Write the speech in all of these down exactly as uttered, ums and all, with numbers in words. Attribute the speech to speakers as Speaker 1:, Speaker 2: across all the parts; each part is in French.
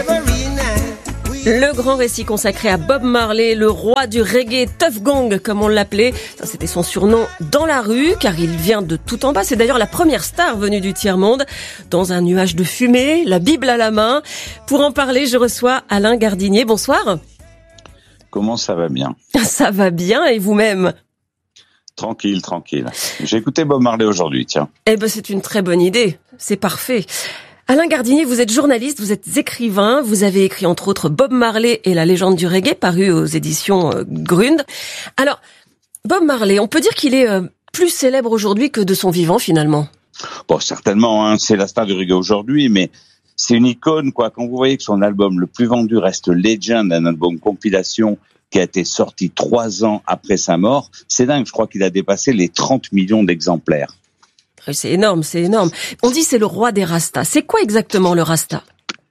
Speaker 1: Le grand récit consacré à Bob Marley, le roi du reggae, Tuff Gong comme on l'appelait. Ça, c'était son surnom dans la rue, car il vient de tout en bas. C'est d'ailleurs la première star venue du tiers-monde. Dans un nuage de fumée, la Bible à la main. Pour en parler, je reçois Alain Gardinier. Bonsoir.
Speaker 2: Comment ça va bien?
Speaker 1: Ça va bien, et vous-même?
Speaker 2: Tranquille, tranquille. J'ai écouté Bob Marley aujourd'hui, tiens.
Speaker 1: Eh ben, c'est une très bonne idée. C'est parfait. Alain Gardinier, vous êtes journaliste, vous êtes écrivain, vous avez écrit entre autres Bob Marley et la légende du reggae, paru aux éditions euh, Grund. Alors, Bob Marley, on peut dire qu'il est euh, plus célèbre aujourd'hui que de son vivant finalement.
Speaker 2: Bon, certainement, hein, c'est la star du reggae aujourd'hui, mais c'est une icône, quoi. Quand vous voyez que son album le plus vendu reste Legend, un album compilation qui a été sorti trois ans après sa mort, c'est dingue, je crois qu'il a dépassé les trente millions d'exemplaires.
Speaker 1: C'est énorme, c'est énorme. On dit c'est le roi des Rastas. C'est quoi exactement le Rasta?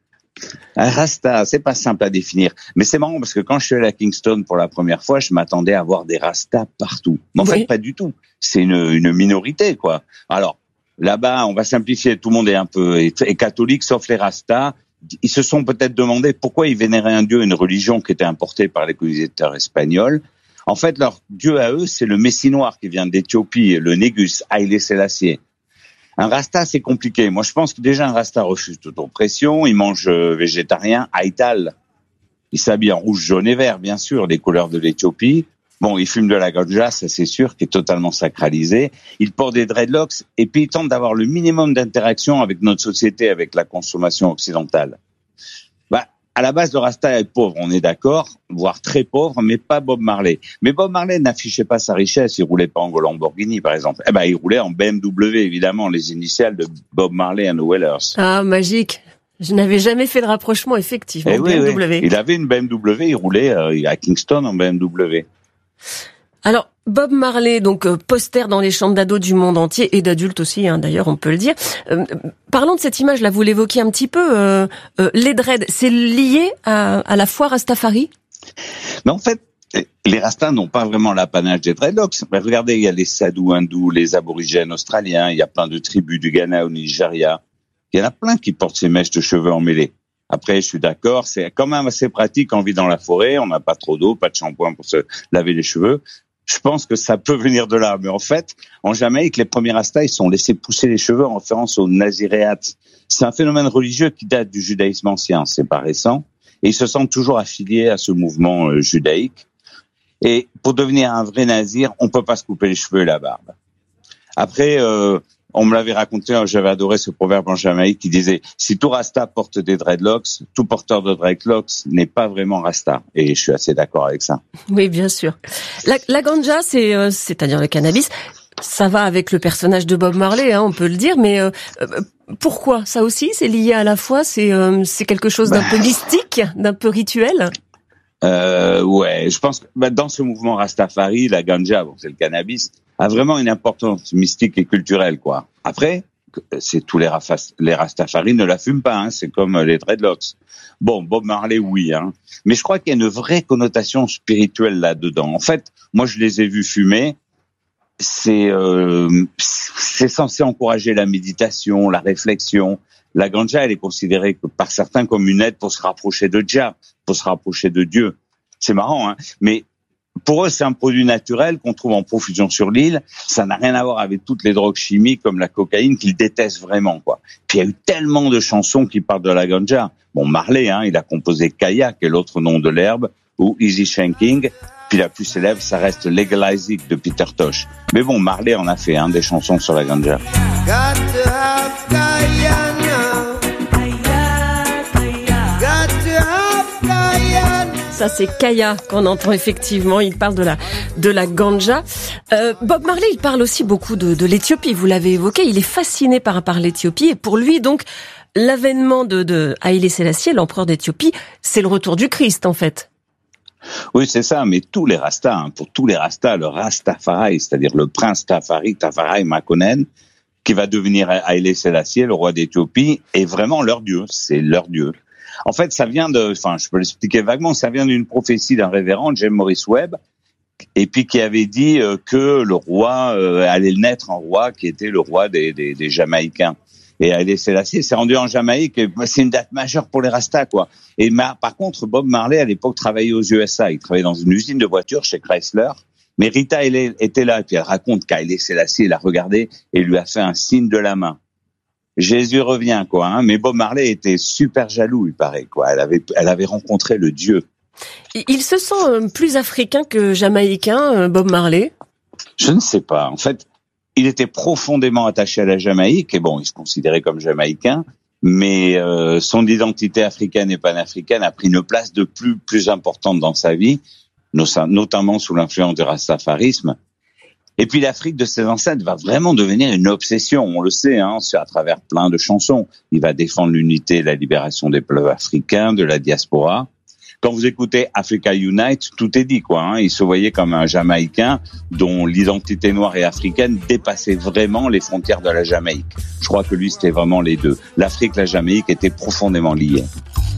Speaker 2: Un Rasta, c'est pas simple à définir. Mais c'est marrant parce que quand je suis allé à Kingston pour la première fois, je m'attendais à voir des Rastas partout. Mais en oui. fait, pas du tout. C'est une, une minorité, quoi. Alors, là-bas, on va simplifier. Tout le monde est un peu est, est catholique, sauf les Rastas. Ils se sont peut-être demandé pourquoi ils vénéraient un dieu, une religion qui était importée par les colonisateurs espagnols. En fait, leur dieu à eux, c'est le Messie noir qui vient d'Éthiopie, le Négus, Haïlé Sélassié. Un Rasta, c'est compliqué. Moi, je pense que déjà un Rasta refuse toute oppression. Il mange euh, végétarien, haïtal. Il s'habille en rouge, jaune et vert, bien sûr, les couleurs de l'Éthiopie. Bon, il fume de la ganja, ça c'est sûr, qui est totalement sacralisé. Il porte des dreadlocks et puis il tente d'avoir le minimum d'interaction avec notre société, avec la consommation occidentale. Bah, à la base, le Rasta est pauvre, on est d'accord, voire très pauvre, mais pas Bob Marley. Mais Bob Marley n'affichait pas sa richesse, il roulait pas en Lamborghini, par exemple. Eh ben, il roulait en B M W, évidemment, les initiales de Bob Marley and the Wailers.
Speaker 1: Ah, magique. Je n'avais jamais fait de rapprochement, effectivement.
Speaker 2: Eh oui,
Speaker 1: B M W.
Speaker 2: Oui. Il avait une B M W, il roulait euh, à Kingston en B M W.
Speaker 1: Alors, Bob Marley, donc euh, poster dans les chambres d'ados du monde entier, et d'adultes aussi, hein, d'ailleurs, on peut le dire. Euh, parlons de cette image, là, vous l'évoquiez un petit peu, euh, euh, les dreads, c'est lié à, à la foire Rastafari?
Speaker 2: Mais en fait, les Rastas n'ont pas vraiment l'apanage des dreadlocks. Mais regardez, il y a les Sadou hindous, les aborigènes australiens, il y a plein de tribus du Ghana au Nigeria. Il y en a plein qui portent ces mèches de cheveux emmêlées. Après, je suis d'accord, c'est quand même assez pratique, on vit dans la forêt, on n'a pas trop d'eau, pas de shampoing pour se laver les cheveux. Je pense que ça peut venir de là. Mais en fait, en Jamaïque, les premiers Rastas, ils sont laissés pousser les cheveux en référence au naziréat. C'est un phénomène religieux qui date du judaïsme ancien, c'est pas récent. Et ils se sentent toujours affiliés à ce mouvement euh, judaïque. Et pour devenir un vrai nazir, on peut pas se couper les cheveux et la barbe. Après, euh, on me l'avait raconté, j'avais adoré ce proverbe en Jamaïque qui disait « Si tout Rasta porte des dreadlocks, tout porteur de dreadlocks n'est pas vraiment Rasta ». Et je suis assez d'accord avec ça.
Speaker 1: Oui, bien sûr. La, la ganja, c'est, euh, c'est-à-dire le cannabis, ça va avec le personnage de Bob Marley, hein, on peut le dire, mais euh, pourquoi? Ça aussi, c'est lié à la foi, c'est, euh, c'est quelque chose d'un bah... peu mystique, d'un peu rituel?
Speaker 2: Euh, ouais, je pense que bah, dans ce mouvement Rastafari, la ganja, bon, c'est le cannabis, a vraiment une importance mystique et culturelle, quoi. Après, c'est tous les, rafas, les Rastafari ne la fument pas, hein, c'est comme les dreadlocks. Bon, Bob Marley, oui, hein. Mais je crois qu'il y a une vraie connotation spirituelle là-dedans. En fait, moi, je les ai vus fumer. C'est, euh, c'est censé encourager la méditation, la réflexion. La ganja, elle est considérée par certains comme une aide pour se rapprocher de Jah, pour se rapprocher de Dieu. C'est marrant, hein. Mais pour eux, c'est un produit naturel qu'on trouve en profusion sur l'île. Ça n'a rien à voir avec toutes les drogues chimiques comme la cocaïne qu'ils détestent vraiment, quoi. Puis il y a eu tellement de chansons qui parlent de la ganja. Bon, Marley, hein, il a composé Kaya, qui est l'autre nom de l'herbe, ou Easy Shanking. Puis la plus célèbre, ça reste Legalize It de Peter Tosh. Mais bon, Marley en a fait, hein, des chansons sur la ganja.
Speaker 1: Ça, c'est Kaya qu'on entend effectivement. Il parle de la de la ganja. Euh, Bob Marley, il parle aussi beaucoup de, de l'Éthiopie. Vous l'avez évoqué. Il est fasciné par par l'Éthiopie. Et pour lui, donc, l'avènement de, de Haïlé Sélassié, l'empereur d'Éthiopie, c'est le retour du Christ, en fait.
Speaker 2: Oui, c'est ça. Mais tous les Rastas, hein, pour tous les Rastas, le Rastafari, c'est-à-dire le prince Tafari, Tafari Makonnen, qui va devenir Haïlé Sélassié, le roi d'Éthiopie, est vraiment leur dieu. C'est leur dieu. En fait, ça vient de, enfin, je peux l'expliquer vaguement, ça vient d'une prophétie d'un révérend, James Morris Webb, et puis qui avait dit euh, que le roi euh, allait naître un roi qui était le roi des, des, des Jamaïcains. Et Haïlé Sélassié s'est rendu en Jamaïque. Et c'est une date majeure pour les Rastas, quoi. Et ma, par contre, Bob Marley, à l'époque, travaillait aux U S A. Il travaillait dans une usine de voitures chez Chrysler. Mais Rita elle était là. Et puis elle raconte qu'Haïlé Sélassié l'a regardé et lui a fait un signe de la main. Jésus revient, quoi. Hein. Mais Bob Marley était super jaloux, il paraît, quoi. Elle avait, elle avait rencontré le Dieu.
Speaker 1: Il se sent plus africain que jamaïcain, Bob Marley?
Speaker 2: Je ne sais pas. En fait, il était profondément attaché à la Jamaïque. Et bon, il se considérait comme jamaïcain. Mais euh, son identité africaine et panafricaine a pris une place de plus, plus importante dans sa vie, notamment sous l'influence du rastafarisme. Et puis l'Afrique de ses ancêtres va vraiment devenir une obsession, on le sait, hein, à travers plein de chansons. Il va défendre l'unité et la libération des peuples africains, de la diaspora. Quand vous écoutez Africa Unite, tout est dit, quoi. Hein. Il se voyait comme un Jamaïcain dont l'identité noire et africaine dépassait vraiment les frontières de la Jamaïque. Je crois que lui, c'était vraiment les deux. L'Afrique et la Jamaïque étaient profondément liées.